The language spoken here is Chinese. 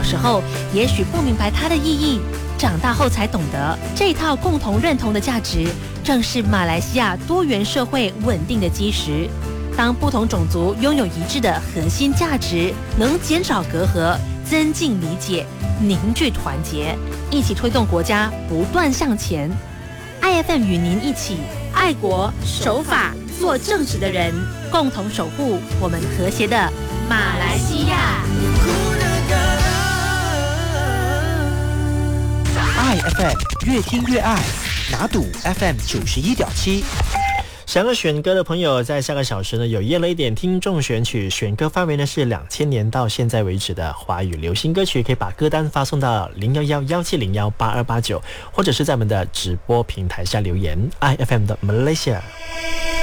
时候也许不明白它的意义，长大后才懂得，这套共同认同的价值，正是马来西亚多元社会稳定的基石。当不同种族拥有一致的核心价值，能减少隔阂，增进理解，凝聚团结，一起推动国家不断向前。IFM 与您一起爱国守法做正直的人，共同守护我们和谐的马来西亚。 IFM 越听越爱，拿赌 FM 91.7。 想要选歌的朋友，在下个小时呢有约了一点听众选曲，选歌范围呢是2000年到现在为止的华语流行歌曲，可以把歌单发送到011-1701-8289，或者是在我们的直播平台下留言。IFM 的 Malaysia。